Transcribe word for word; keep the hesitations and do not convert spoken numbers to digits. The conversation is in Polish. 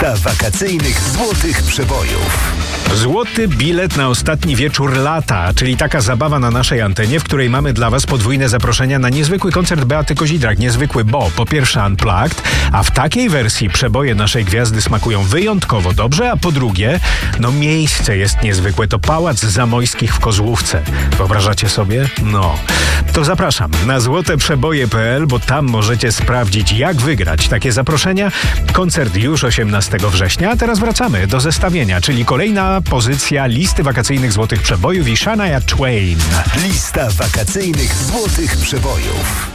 Lista wakacyjnych złotych przebojów. Złoty bilet na ostatni wieczór lata, czyli taka zabawa na naszej antenie, w której mamy dla Was podwójne zaproszenia na niezwykły koncert Beaty Kozidrak. Niezwykły, bo po pierwsze Unplugged, a w takiej wersji przeboje naszej gwiazdy smakują wyjątkowo dobrze, a po drugie, no miejsce jest niezwykłe. To Pałac Zamojskich w Kozłówce. Wyobrażacie sobie? No. To zapraszam na złoteprzeboje kropka p l, bo tam możecie sprawdzić, jak wygrać takie zaproszenia. Koncert już osiemnastego września, a teraz wracamy do zestawienia, czyli kolejna pozycja listy wakacyjnych złotych przebojów i Shania Twain. Lista wakacyjnych złotych przebojów.